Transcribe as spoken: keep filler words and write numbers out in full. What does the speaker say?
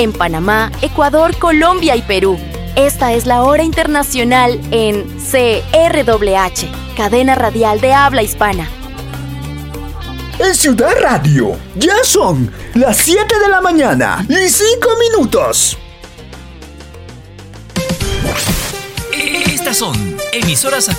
en Panamá, Ecuador, Colombia y Perú. Esta es la hora internacional en C R W H, cadena radial de habla hispana. En Ciudad Radio, ya son las siete de la mañana y cinco minutos. Estas son emisoras afiliadas